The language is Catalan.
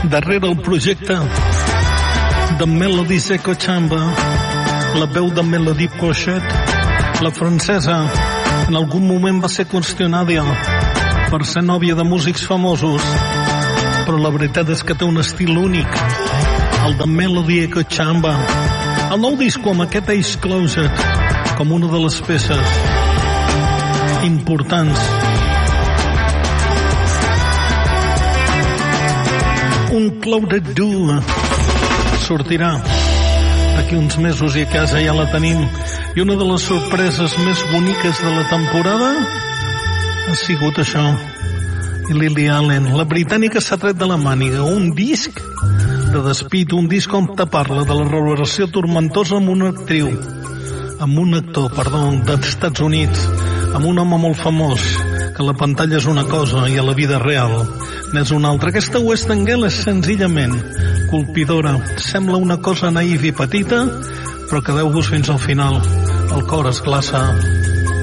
Darrere el projecte de Melody's Echo Chamber, la veu de Melody Pochet, la francesa, en algun moment va ser qüestionada per ser nòvia de músics famosos, però la veritat és que té un estil únic, el de Melody Echo Chamber. El nou disco amb aquest Eyes Closed com una de les peces importants. Un Clouded Duo sortirà d'aquí uns mesos i a casa ja la tenim, i una de les sorpreses més boniques de la temporada ha sigut això. I Lily Allen, la britànica, s'ha tret de la màniga un disc de despit, un disc on te parla de la relació tormentosa amb un actor dels Estats Units, amb un home molt famós, que a la pantalla és una cosa i a la vida real n'és una altra. Aquesta Western Girl és senzillament colpidora, sembla una cosa naïf i petita, però quedeu-vos fins al final, el cor es glaça.